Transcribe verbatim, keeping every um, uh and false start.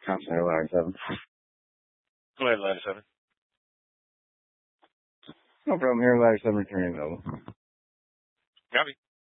Constantly ladder seven. Go ahead, ladder seven. No problem here, ladder seven returning available. Copy.